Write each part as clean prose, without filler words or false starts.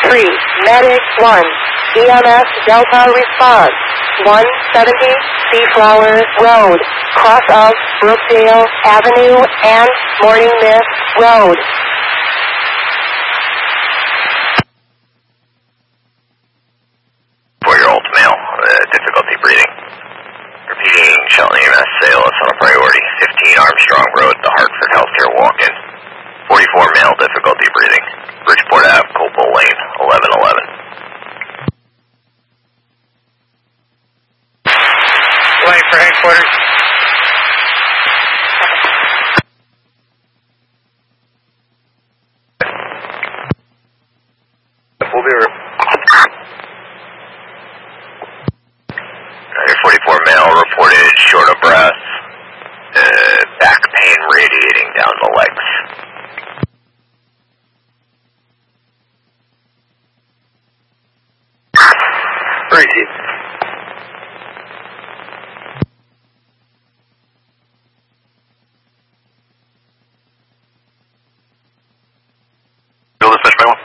3, Medic 1, EMS Delta response, 170 Seaflower Road, cross of Brookdale Avenue and Morning Mist Road. Four-year-old male, difficulty breathing. Repeating, Shelton EMS Salis on a priority. 15 Armstrong Road, the Hartford Healthcare walk-in. 44 male, difficulty breathing. Bridgeport Ave, Copel Lane, 1111. Line for headquarters. We'll be your 44 male reported short of breath, back pain radiating down the legs. Very deep. Bill dispatch by one.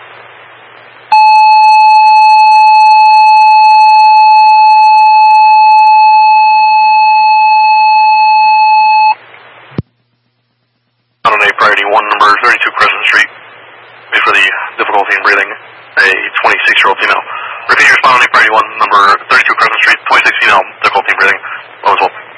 On a priority 1, number 32 Crescent Street. Wait for the difficulty in breathing. A 26-year-old female. Repeat your respond on a priority 1, number 32 Crescent Street, 26 female, difficulty in breathing. Low as well.